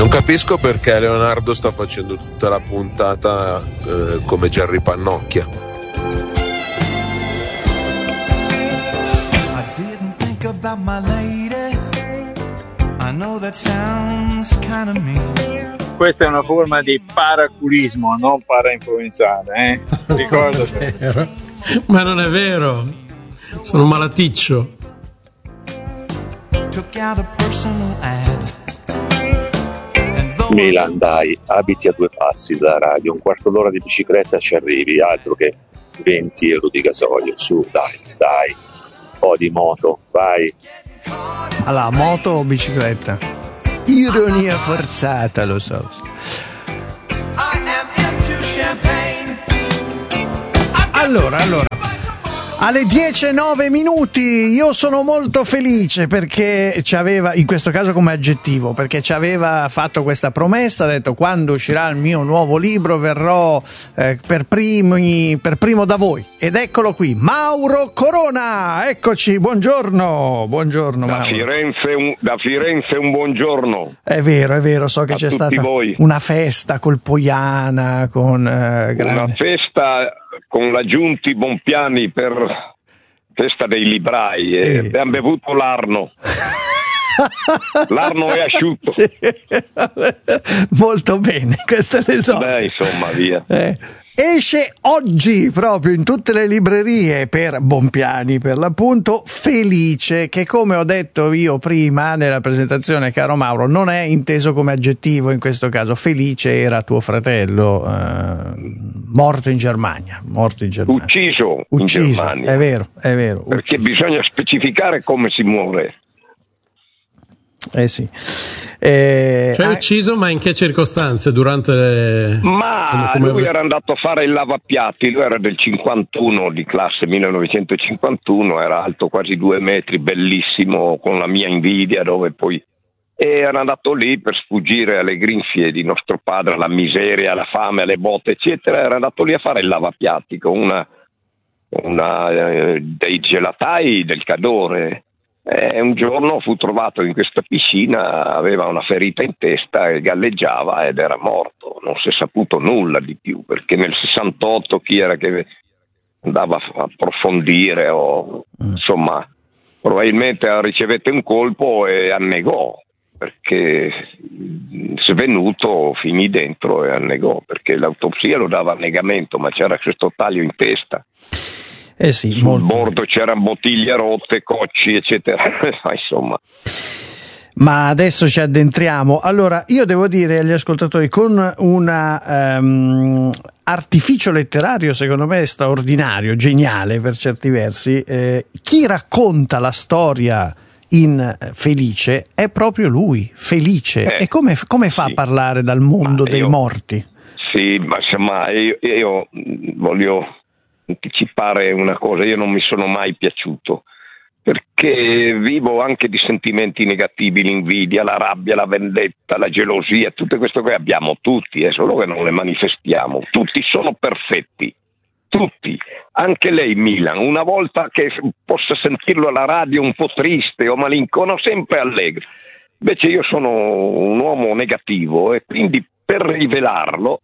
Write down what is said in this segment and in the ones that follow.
capisco perché Leonardo sta facendo tutta la puntata come Gerry Pannocchia. I didn't think about my lady. I know that sounds kind of mean. Questa è una forma di paraculismo, non parainfluenzale, Ricordate. Ma non è vero, sono malaticcio. Took out a personal ad. Milan, dai, abiti a 2 passi dalla radio, un quarto d'ora di bicicletta ci arrivi, altro che 20 euro di gasolio, su, dai, o di moto, vai. Allora, moto o bicicletta? Ironia forzata, lo so. Allora, alle 10:09, io sono molto felice perché ci aveva, in questo caso come aggettivo, perché ci aveva fatto questa promessa, ha detto: quando uscirà il mio nuovo libro verrò per primo da voi. Ed eccolo qui, Mauro Corona, eccoci, buongiorno Mauro. Da Firenze un buongiorno. È vero, so che a c'è tutti stata voi. Una festa col Poiana, con una festa con la Giunti Bompiani per festa dei librai e abbiamo bevuto l'Arno. L'Arno è asciutto. Sì. Molto bene, queste le so. Beh, insomma, via. Esce oggi proprio in tutte le librerie per Bompiani, per l'appunto, Felice, che come ho detto io prima nella presentazione, caro Mauro, non è inteso come aggettivo in questo caso. Felice era tuo fratello, morto in Germania. Ucciso in Germania. È vero. Perché bisogna specificare come si muore. Sì. Ucciso, ma in che circostanze? Durante Ma lui era andato a fare il lavapiatti, lui era del 51, di classe 1951, era alto quasi 2 metri, bellissimo, con la mia invidia, dove poi era andato lì per sfuggire alle grinfie di nostro padre, alla miseria, alla fame, alle botte, eccetera. Era andato lì a fare il lavapiatti con una dei gelatai del Cadore. Un giorno fu trovato in questa piscina, aveva una ferita in testa e galleggiava ed era morto. Non si è saputo nulla di più, perché nel 68 chi era che andava a approfondire o insomma probabilmente ricevette un colpo e annegò, perché svenuto finì dentro e annegò, perché l'autopsia lo dava annegamento, ma c'era questo taglio in testa. Sì, sul bordo c'erano bottiglie rotte, cocci, eccetera. Insomma. Ma adesso ci addentriamo. Allora, io devo dire agli ascoltatori, con un artificio letterario secondo me straordinario, geniale per certi versi, chi racconta la storia in Felice è proprio lui, Felice. E come fa a parlare dal mondo dei morti? Sì, ma insomma, io voglio anticipare una cosa: io non mi sono mai piaciuto, perché vivo anche di sentimenti negativi, l'invidia, la rabbia, la vendetta, la gelosia, tutte queste che abbiamo tutti, è solo che non le manifestiamo. Tutti sono perfetti, tutti, anche lei Milan, una volta che possa sentirlo alla radio un po' triste o malincono, sempre allegro. Invece io sono un uomo negativo e quindi per rivelarlo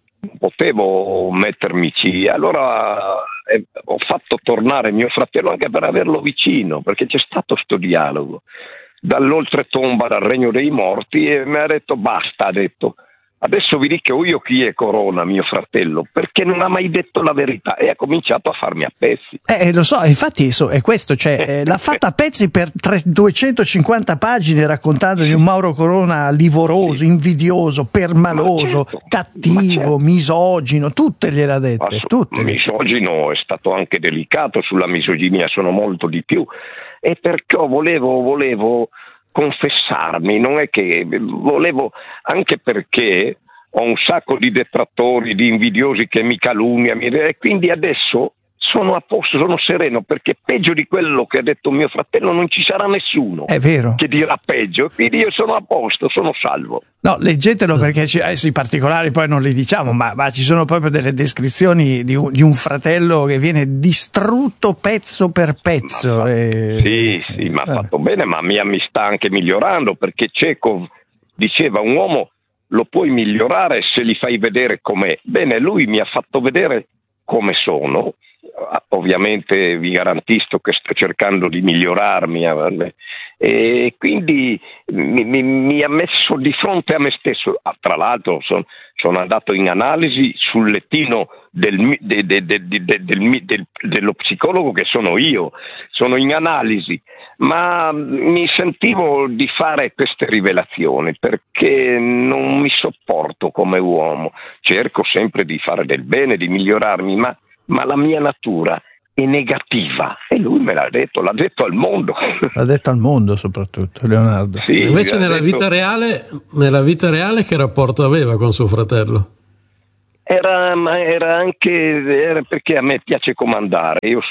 potevo mettermici, allora ho fatto tornare mio fratello anche per averlo vicino, perché c'è stato sto dialogo dall'oltretomba, dal regno dei morti, e mi ha detto basta, ha detto adesso vi dico io chi è Corona, mio fratello, perché non ha mai detto la verità, e ha cominciato a farmi a pezzi. Lo so, infatti è questo, cioè l'ha fatta a pezzi per 250 pagine raccontando di un Mauro Corona livoroso, invidioso, permaloso, cattivo, misogino, tutte gliel'ha dette. Tutte. Misogino, è stato anche delicato sulla misoginia, sono molto di più, e perciò volevo confessarmi, non è che volevo, anche perché ho un sacco di detrattori, di invidiosi che mi calunniano, e quindi adesso sono a posto, sono sereno, perché peggio di quello che ha detto mio fratello non ci sarà nessuno. È vero. Che dirà peggio, e quindi io sono a posto, sono salvo. No, leggetelo, perché adesso i particolari poi non li diciamo, ma ci sono proprio delle descrizioni di un fratello che viene distrutto pezzo per pezzo. Sì, ma ha fatto bene, ma mia mi sta anche migliorando, perché Cecov diceva un uomo lo puoi migliorare se li fai vedere com'è. Bene, lui mi ha fatto vedere come sono. Ovviamente vi garantisco che sto cercando di migliorarmi e quindi mi ha messo di fronte a me stesso. Tra l'altro sono andato in analisi sul lettino dello psicologo che sono io, sono in analisi, ma mi sentivo di fare queste rivelazioni perché non mi sopporto come uomo. Cerco sempre di fare del bene, di migliorarmi, ma la mia natura è negativa e lui me l'ha detto al mondo. L'ha detto al mondo soprattutto, Leonardo. Sì, invece nella vita reale che rapporto aveva con suo fratello? Era perché a me piace comandare. Io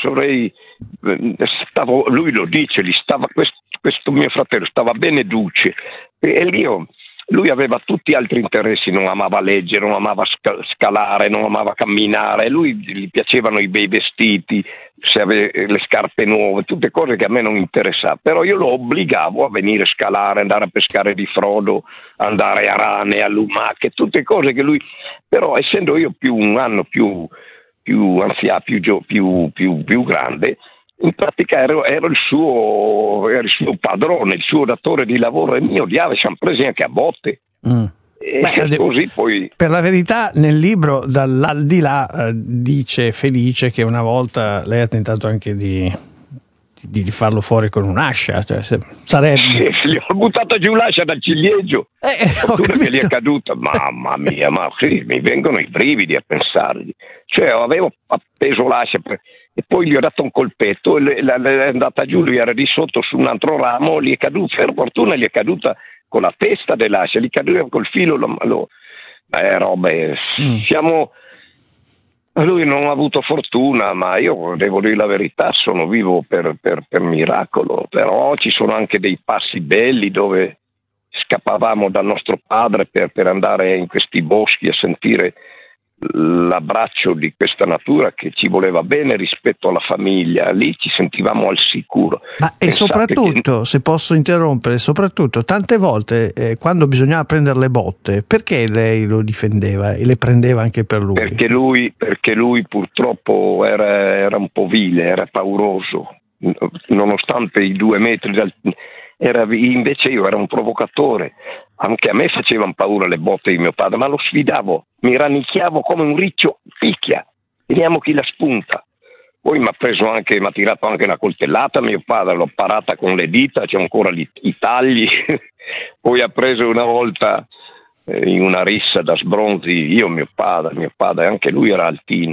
lui lo dice, questo mio fratello stava bene duce e lui aveva tutti altri interessi, non amava leggere, non amava scalare, non amava camminare, gli piacevano i bei vestiti, se aveva le scarpe nuove, tutte cose che a me non interessavano, però io lo obbligavo a venire a scalare, andare a pescare di frodo, andare a rane, a lumache, tutte cose che lui, però essendo io un anno più anziano, più grande, in pratica ero il suo padrone, il suo datore di lavoro e mi odiava, siamo presi anche a botte. Così poi... Per la verità nel libro dall'aldilà dice Felice che una volta lei ha tentato anche di farlo fuori con un'ascia, cioè sarebbe... Gli ho buttato giù l'ascia dal ciliegio, fortuna che gli è caduta, mamma mia, ma sì, mi vengono i brividi a pensargli, cioè avevo appeso l'ascia e poi gli ho dato un colpetto e è andata giù, lui era di sotto su un altro ramo, gli è caduta, per fortuna gli è caduta con la testa dell'ascia, gli cadeva col filo, lui non ha avuto fortuna, ma io devo dire la verità, sono vivo per miracolo, però ci sono anche dei passi belli dove scappavamo dal nostro padre per andare in questi boschi a sentire l'abbraccio di questa natura che ci voleva bene rispetto alla famiglia, lì ci sentivamo al sicuro. E soprattutto, se posso interrompere, tante volte quando bisognava prendere le botte, perché lei lo difendeva e le prendeva anche per lui? Perché lui purtroppo era un po' vile, era pauroso, nonostante i 2 metri invece io ero un provocatore. Anche a me facevano paura le botte di mio padre, ma lo sfidavo, mi rannicchiavo come un riccio, picchia, vediamo chi la spunta. Poi mi ha tirato anche una coltellata mio padre, l'ho parata con le dita, c'è ancora i tagli. Poi ha preso una volta in una rissa da sbronzi, mio padre, anche lui era altino,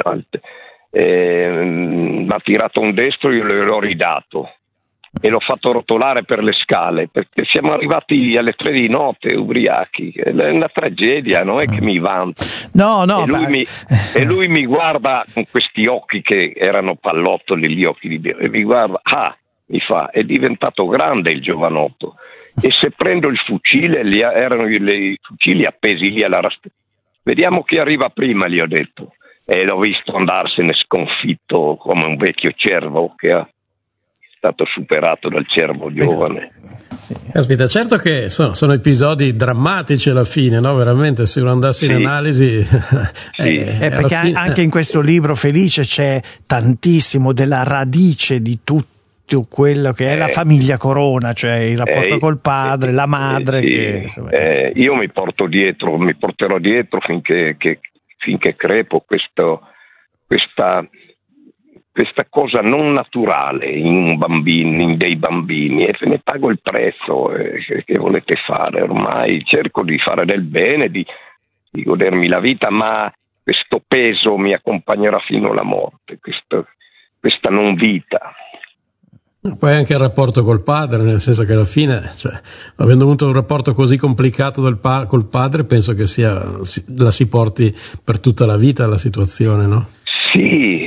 mi ha tirato un destro, io l'ho ridato. E l'ho fatto rotolare per le scale perché siamo arrivati alle 3 di notte ubriachi, è una tragedia, non è che mi vanto. E lui mi guarda con questi occhi che erano pallottoli, gli occhi di Dio, e mi guarda, mi fa, è diventato grande il giovanotto, e se prendo il fucile, erano i fucili appesi lì alla rastrella, vediamo chi arriva prima, gli ho detto, e l'ho visto andarsene sconfitto come un vecchio cervo che ha stato superato dal cervo giovane. Sì. Aspetta, certo che sono episodi drammatici alla fine, no? Veramente, se uno andasse in analisi. Perché anche in questo libro Felice c'è tantissimo della radice di tutto quello che è la famiglia Corona, cioè il rapporto col padre, la madre. Io mi porterò dietro finché crepo questa cosa non naturale in dei bambini, e ne pago il prezzo. Che volete fare? Ormai cerco di fare del bene, di godermi la vita, ma questo peso mi accompagnerà fino alla morte, questa non vita. Poi anche il rapporto col padre, nel senso che alla fine, avendo avuto un rapporto così complicato col padre, penso che la si porti per tutta la vita la situazione, no? Sì,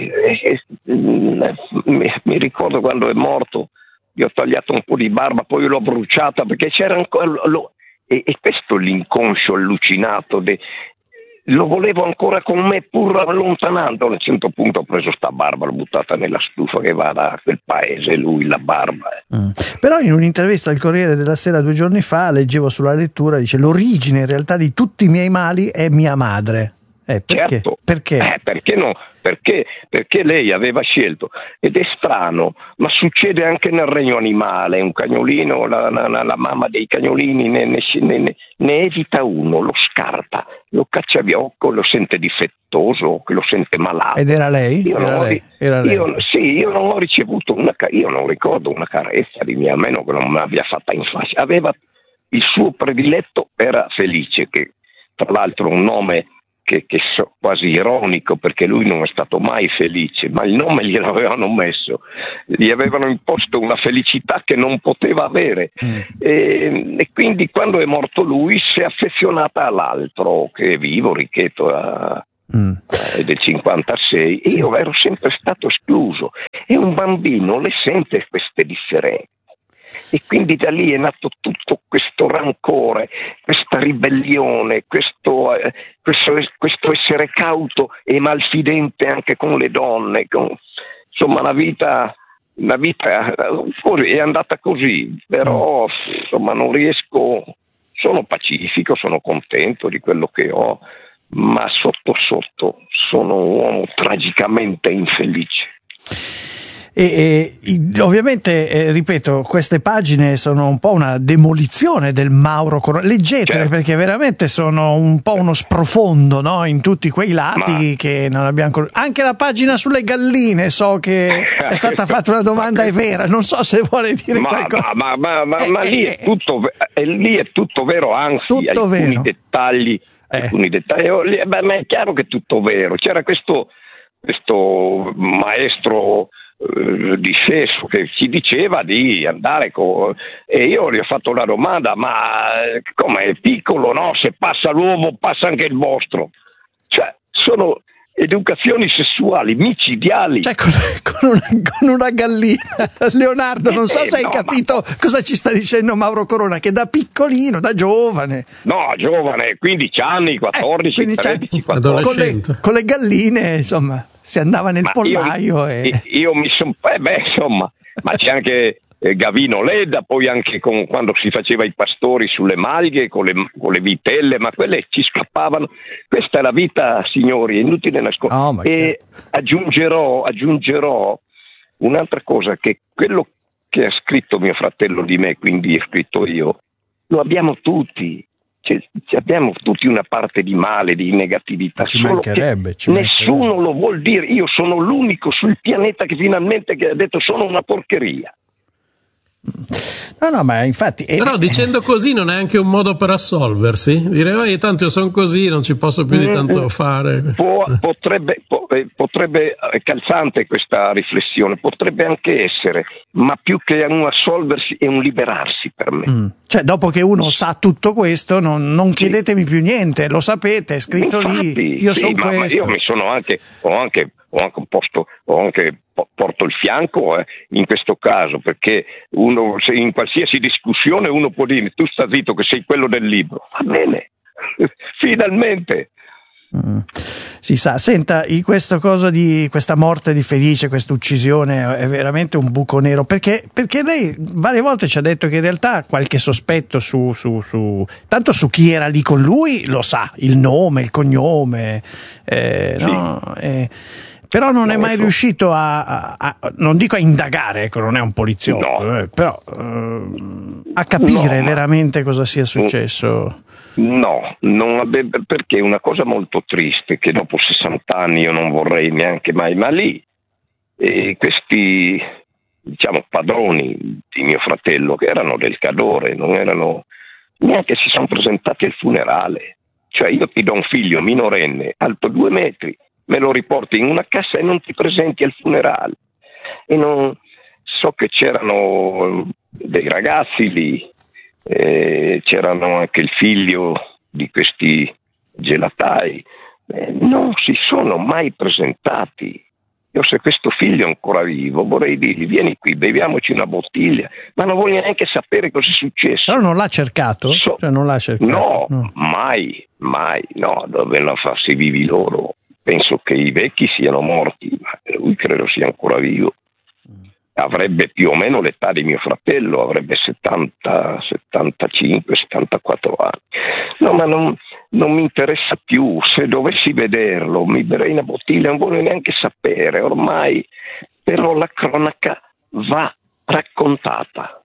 mi ricordo quando è morto, gli ho tagliato un po' di barba, poi l'ho bruciata perché c'era ancora e questo è l'inconscio allucinato lo volevo ancora con me pur allontanando. A un certo punto ho preso sta barba, l'ho buttata nella stufa che va da quel paese, lui la barba. Però in un'intervista al Corriere della Sera 2 giorni fa leggevo sulla lettura, dice: l'origine in realtà di tutti i miei mali è mia madre. Perché? Certo. Perché? Perché no? Perché lei aveva scelto, ed è strano, ma succede anche nel regno animale. Un cagnolino, la mamma dei cagnolini ne evita uno, lo scarta, lo caccia via, o lo sente difettoso, che lo sente malato. Ed era lei? Era lei. Io non ho ricevuto io non ricordo una carezza di mia, a meno che non me l'abbia fatta in faccia. Aveva il suo prediletto, era Felice, che tra l'altro un nome che quasi ironico, perché lui non è stato mai felice, ma il nome gliel'avevano messo, gli avevano imposto una felicità che non poteva avere, e quindi quando è morto lui si è affezionata all'altro, che è vivo, Ricchetto, è del 56, e io ero sempre stato escluso, e un bambino le sente queste differenze. E quindi da lì è nato tutto questo rancore, questa ribellione, questo essere cauto e malfidente anche con le donne. Insomma, la vita è andata così, però insomma non riesco, sono pacifico, sono contento di quello che ho, ma sotto sono un uomo tragicamente infelice. E ovviamente, ripeto, queste pagine sono un po' una demolizione del Mauro Corona. Leggetele, certo, perché veramente sono un po' uno sprofondo, no? In tutti quei lati che non abbiamo. Anche la pagina sulle galline, so che è stata fatta una domanda, è vera, non so se vuole dire qualcosa. Ma lì è tutto vero, anzi tutto alcuni vero. dettagli. Ma è chiaro che è tutto vero. C'era questo maestro di Sesso che ci diceva di andare e io gli ho fatto la domanda: ma come è piccolo, no? Se passa l'uomo passa anche il vostro. Cioè, sono educazioni sessuali micidiali, cioè con una gallina. Leonardo, non so se hai capito cosa ci sta dicendo Mauro Corona, che da piccolino, da giovane, 15 anni, 14, 13, 14, con le galline, insomma, si andava nel pollaio. Io mi sono insomma, ma c'è anche Gavino Ledda, poi anche quando si faceva i pastori sulle malghe con le vitelle, ma quelle ci scappavano. Questa è la vita, signori, è inutile nascondere. E aggiungerò un'altra cosa, che quello che ha scritto mio fratello di me, quindi ho scritto io, lo abbiamo tutti. Abbiamo tutti una parte di male, di negatività, solo che nessuno lo vuol dire. Io sono l'unico sul pianeta che finalmente ha detto sono una porcheria. No, ma infatti. Però dicendo così non è anche un modo per assolversi? Dire, tanto io sono così, non ci posso più di tanto fare. Potrebbe, è calzante questa riflessione, potrebbe anche essere, ma più che un assolversi è un liberarsi per me. Cioè, dopo che uno sa tutto questo, non chiedetemi più niente, lo sapete, è scritto. Infatti, lì, io sono questo. Ma io mi sono porto il fianco in questo caso, perché uno, se in qualsiasi discussione uno può dire: tu sta zitto che sei quello del libro, va bene, finalmente. Si sa, senta, questa cosa di questa morte di Felice, questa uccisione è veramente un buco nero, perché lei varie volte ci ha detto che in realtà qualche sospetto tanto su chi era lì con lui lo sa, il nome, il cognome, no? Però non è mai riuscito non dico a indagare, ecco, non è un poliziotto, però a capire veramente cosa sia successo. No, perché è una cosa molto triste che dopo 60 anni io non vorrei neanche mai, ma lì questi, diciamo, padroni di mio fratello, che erano del Cadore, non erano neanche, si sono presentati al funerale. Cioè, io ti do un figlio minorenne, alto 2 metri, me lo riporti in una cassa e non ti presenti al funerale. E non so che c'erano dei ragazzi lì, c'erano anche il figlio di questi gelatai, non si sono mai presentati. Io, se questo figlio è ancora vivo, vorrei dirgli: vieni qui, beviamoci una bottiglia, ma non voglio neanche sapere cosa è successo. Però non l'ha cercato? Cioè non l'ha cercato? No, mai. mai, no, dovevano farsi vivi loro. Penso che i vecchi siano morti, ma lui credo sia ancora vivo. Avrebbe più o meno l'età di mio fratello, avrebbe 70, 75, 74 anni. No, ma non mi interessa più. Se dovessi vederlo, mi berrei una bottiglia, non voglio neanche sapere. Ormai, però, la cronaca va raccontata.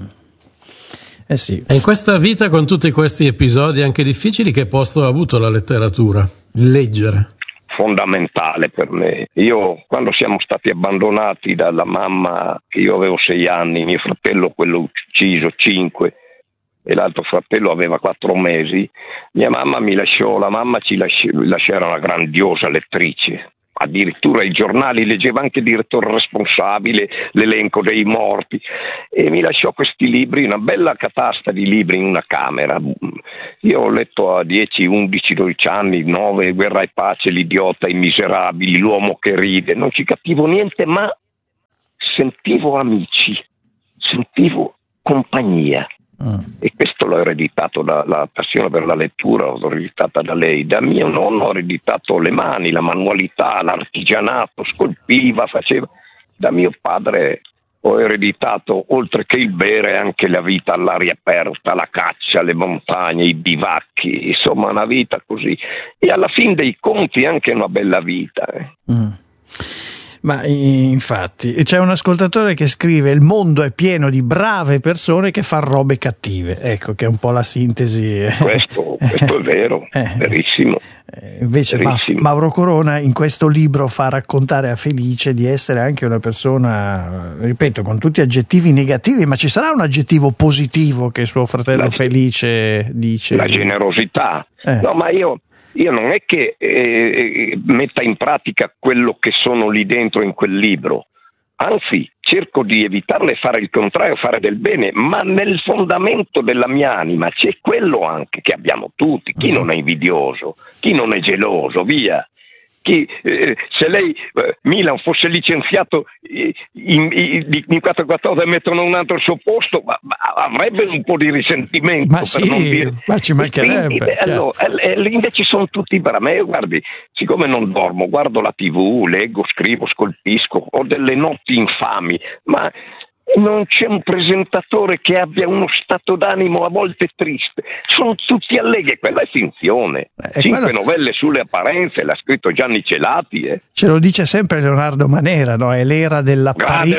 Sì. E in questa vita, con tutti questi episodi anche difficili, che posto ha avuto la letteratura? Il leggere? Fondamentale per me. Io, quando siamo stati abbandonati dalla mamma, che io avevo 6 anni, mio fratello, quello ucciso, 5, e l'altro fratello aveva 4 mesi, mia mamma mi lasciò, la mamma ci lasciò, era una grandiosa lettrice. Addirittura i giornali leggeva anche il direttore responsabile, l'elenco dei morti, e mi lasciò questi libri, una bella catasta di libri in una camera. Io ho letto a 10, 11, 12 anni, 9, Guerra e pace, L'idiota, I miserabili, L'uomo che ride. Non ci capivo niente, ma sentivo amici, sentivo compagnia. E questo l'ho ereditato, la passione per la lettura l'ho ereditata da lei. Da mio nonno ho ereditato le mani, la manualità, l'artigianato, scolpiva, faceva. Da mio padre ho ereditato, oltre che il bere, anche la vita all'aria aperta, la caccia, le montagne, i bivacchi, insomma una vita così. E alla fin dei conti anche una bella vita. Ma infatti c'è un ascoltatore che scrive: il mondo è pieno di brave persone che fanno robe cattive. Ecco, che è un po' la sintesi. Questo è vero, verissimo. Invece verissimo. Mauro Corona in questo libro fa raccontare a Felice di essere anche una persona, ripeto, con tutti aggettivi negativi, ma ci sarà un aggettivo positivo che suo fratello Felice dice? La generosità. No, ma io non è che metta in pratica quello che sono lì dentro in quel libro, anzi cerco di evitarle e fare il contrario, fare del bene, ma nel fondamento della mia anima c'è quello anche che abbiamo tutti, chi non è invidioso, chi non è geloso, via. Se lei, Milan, fosse licenziato in 4-14 e mettono un altro al suo posto, avrebbe un po' di risentimento. Ma sì, non dire. Ma ci mancherebbe. Invece sono tutti per me. Guardi, siccome non dormo, guardo la TV, leggo, scrivo, scolpisco, ho delle notti infami, ma non c'è un presentatore che abbia uno stato d'animo a volte triste, sono tutti allegri, quella è finzione. 5 novelle sulle apparenze, l'ha scritto Gianni Celati. Ce lo dice sempre Leonardo Manera, no? È l'era dell'apparire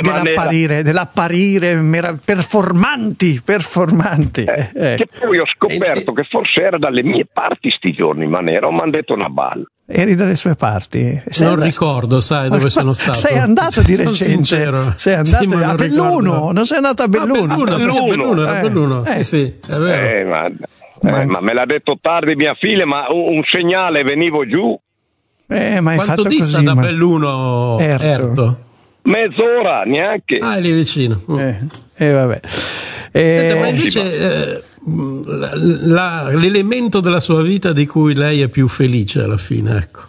performanti. Che poi ho scoperto che forse era dalle mie parti sti giorni Manera, mi hanno detto una balla. Eri dalle sue parti? Ricordo, sai dove sono stato. Sei andato di recente? Sei andato a Belluno? Non sei andato a Belluno? Belluno. Sì, è vero. Ma me l'ha detto tardi mia figlia, ma un segnale, venivo giù. Ma quanto dista da Belluno Erto? Mezz'ora, neanche. È lì vicino. Vabbè. Ma invece l'elemento della sua vita di cui lei è più felice alla fine, ecco.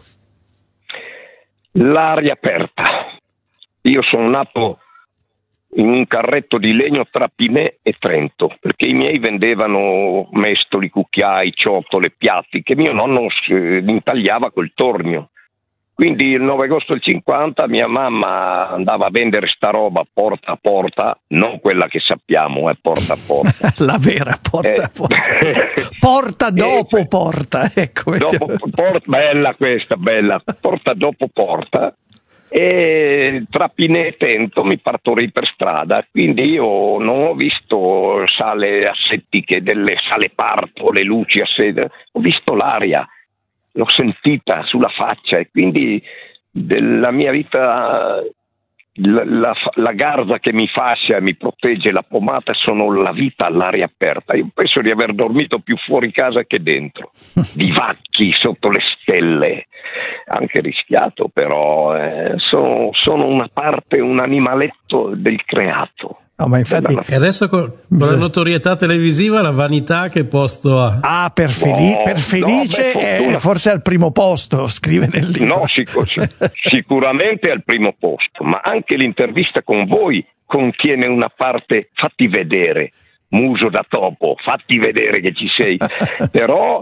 L'aria aperta. Io sono nato in un carretto di legno tra Pinè e Trento, perché i miei vendevano mestoli, cucchiai, ciotole, piatti che mio nonno intagliava col tornio. Quindi il 9 agosto del 50 mia mamma andava a vendere sta roba porta a porta, non quella che sappiamo, è porta a porta. La vera porta a porta. Porta dopo porta, ecco. Bella questa, bella. Porta dopo porta. E tra Pinè e Trento mi partorì per strada, quindi io non ho visto sale assettiche, delle sale parto, le luci a sede, ho visto l'aria. L'ho sentita sulla faccia e quindi della mia vita la garza che mi fascia e mi protegge, la pomata, sono la vita all'aria aperta. Io penso di aver dormito più fuori casa che dentro, vivacchi sotto le stelle, anche rischiato, però sono una parte, un animaletto del creato. No, ma infatti, e adesso con la notorietà televisiva la vanità che posto ha? Per Felice forse al primo posto, scrive nel libro. No, sicuramente al primo posto, ma anche l'intervista con voi contiene una parte, fatti vedere, muso da topo, fatti vedere che ci sei, però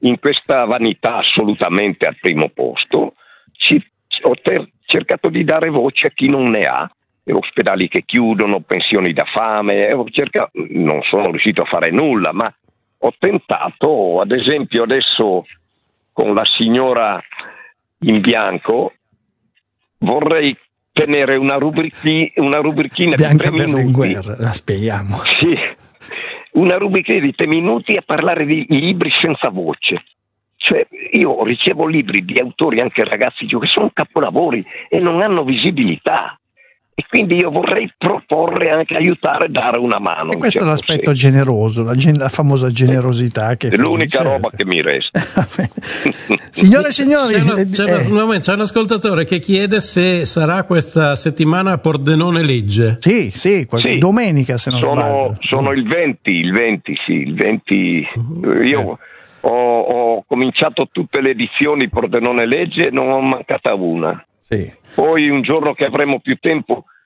in questa vanità assolutamente al primo posto, ho cercato di dare voce a chi non ne ha, ospedali che chiudono, pensioni da fame, non sono riuscito a fare nulla, ma ho tentato, ad esempio adesso con la signora in bianco vorrei tenere una rubrichina Bianca di 3 minuti. Berlinguer, la spieghiamo. Sì, una rubrichina di 3 minuti a parlare di libri senza voce. Cioè, io ricevo libri di autori, anche ragazzi, che sono capolavori e non hanno visibilità. E quindi io vorrei proporre anche aiutare, dare una mano. E questo è l'aspetto generoso, la famosa generosità che è l'unica roba che mi resta. Signore e signori, c'è un ascoltatore che chiede se sarà questa settimana a Pordenone Legge. Sì, domenica se non sbaglio. Sono il 20, sì, il 20. Io ho cominciato tutte le edizioni Pordenone Legge, non ho mancata una. Sì. Poi un giorno che avremo più tempo